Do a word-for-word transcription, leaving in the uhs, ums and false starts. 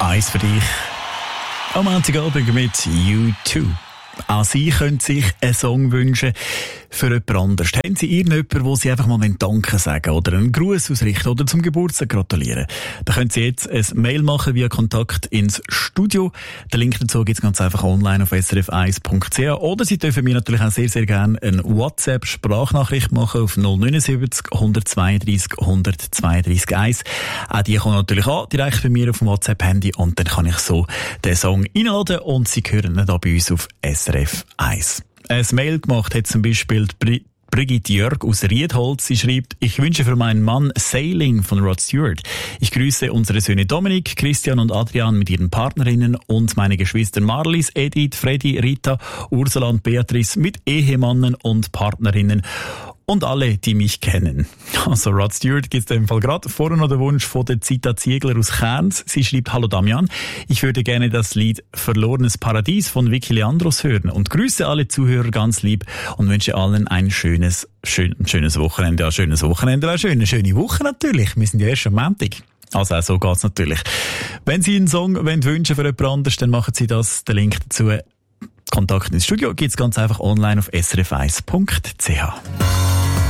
eins für dich. Am Montagabend mit U zwei. Auch Sie können sich einen Song wünschen für jemand anderes. Haben Sie irgendjemanden, wo Sie einfach mal Danke sagen oder einen Gruß ausrichten oder zum Geburtstag gratulieren? Dann können Sie jetzt ein Mail machen via Kontakt ins Studio. Den Link dazu gibt es ganz einfach online auf s r f eins punkt c h. Oder Sie dürfen mir natürlich auch sehr, sehr gerne eine WhatsApp-Sprachnachricht machen auf null neun sieben null eins zwei drei null eins zwei drei eins. Auch die kommen natürlich an, direkt bei mir auf dem WhatsApp-Handy, und dann kann ich so den Song einladen und Sie hören ihn da bei uns auf S R F eins. Ein Mail gemacht hat zum Beispiel Bri- Brigitte Jörg aus Riedholz. Sie schreibt: Ich wünsche für meinen Mann Sailing von Rod Stewart. Ich grüße unsere Söhne Dominik, Christian und Adrian mit ihren Partnerinnen und meine Geschwister Marlies, Edith, Freddy, Rita, Ursula und Beatrice mit Ehemannen und Partnerinnen. Und alle, die mich kennen. Also Rod Stewart gibt es in dem Fall gerade vorher noch den Wunsch von der Zita Ziegler aus Kerns. Sie schreibt: Hallo Damian, ich würde gerne das Lied Verlorenes Paradies von Vicky Leandros hören und grüße alle Zuhörer ganz lieb und wünsche allen ein schönes, schön, schönes Wochenende. Ja, schönes Wochenende, auch schöne, schöne Woche natürlich. Wir sind ja erst am Montag. Also auch so geht's natürlich. Wenn Sie einen Song wollen wünschen für jemand anderes, dann machen Sie das. Den Link dazu, Kontakt ins Studio, gibt's ganz einfach online auf s r f eins punkt c h.